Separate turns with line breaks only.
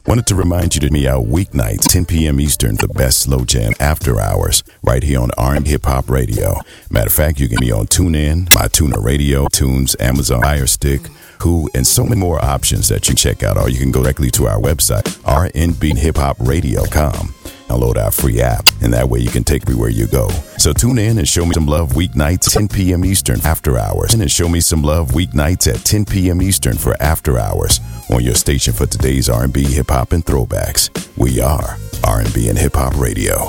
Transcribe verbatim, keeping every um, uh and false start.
Wanted to remind you to meet out weeknights, ten p.m. Eastern, the best slow jam after hours, right here on R and B Hip Hop Radio. Matter of fact, you can be on TuneIn, MyTuner Radio, Tunes, Amazon Fire Stick, Who, and so many more options that you can check out. Or you can go directly to our website, r n b hip hop radio dot com. Download our free app, and that way you can take me where you go. So tune in and show me some love weeknights, ten p.m. Eastern, after hours. And show me some love weeknights at ten p.m. Eastern for after hours on your station for today's R and B, hip hop, and throwbacks. We are R and B and Hip Hop Radio.